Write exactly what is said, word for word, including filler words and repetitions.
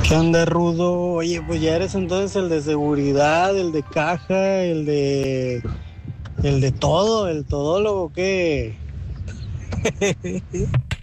¿Qué onda, Rudo? Oye, pues ya eres entonces el de seguridad, el de caja, el de... el de todo, el todólogo, ¿qué?